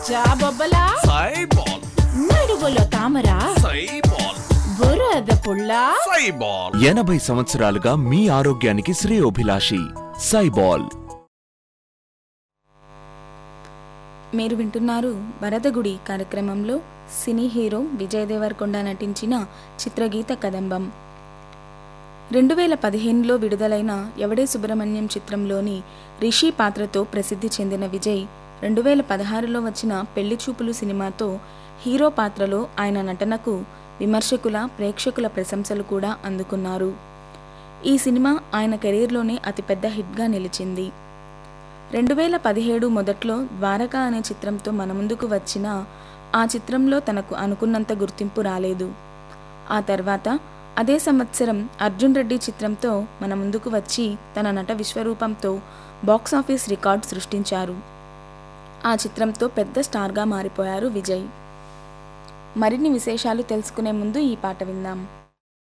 జాబొబ్బలా సైబాల్ నడువులో తామరా సైబాల్ బురద పుల్ల సైబాల్ 80 సంవత్సరాలుగా మీ ఆరోగ్యానికి శ్రేయోభిలాషి సైబాల్. మీరు వింటున్నారు వరదగుడి కార్యక్రమంలో సినీ హీరో విజయ్ దేవరకొండ నటించిన చిత్రగీత కదంబం. 2015లో విడుదలైన ఎవడే సుబ్రహ్మణ్యం చిత్రంలోని రిషి పాత్రతో ప్రసిద్ధి చెందిన విజయ్ 2016లో వచ్చిన పెళ్లి చూపులు సినిమాతో హీరో పాత్రలో ఆయన నటనకు విమర్శకుల ప్రేక్షకుల ప్రశంసలు కూడా అందుకున్నారు. ఈ సినిమా ఆయన కెరీర్లోనే అతిపెద్ద హిట్గా నిలిచింది. 2017 మొదట్లో ద్వారక అనే చిత్రంతో మన ముందుకు వచ్చిన ఆ చిత్రంలో తనకు అనుకున్నంత గుర్తింపు రాలేదు. ఆ తర్వాత అదే సంవత్సరం అర్జున్ రెడ్డి చిత్రంతో మన ముందుకు వచ్చి తన నట విశ్వరూపంతో బాక్సాఫీస్ రికార్డ్ సృష్టించారు. ఆ చిత్రంతో పెద్ద స్టార్గా మారిపోయారు విజయ్. మరిన్ని విశేషాలు తెలుసుకునే ముందు ఈ పాట విందాం.